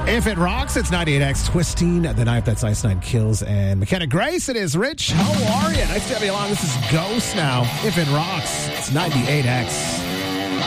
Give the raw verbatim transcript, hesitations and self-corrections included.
If it rocks, it's ninety-eight X twisting the knife that's Ice Nine Kills and McKenna Grace. It is Rich. How are you? Nice to have you along. This is Ghost now. If it rocks, it's ninety-eight X.